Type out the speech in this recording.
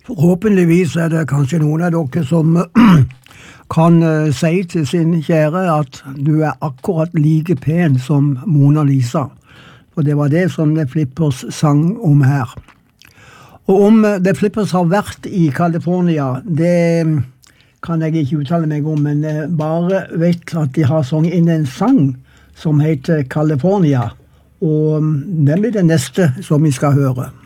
Forhåpentligvis er det kanskje noen av dere som kan si til sin kjære at du er akkurat like pen som Mona Lisa. Og det var det som The Flippers sang om her. Og om The Flippers har vært i California, det kan jeg ikke uttale meg om, men jeg bare vet at de har sunget inn en sang som heter California. Og det blir det neste som vi skal høre.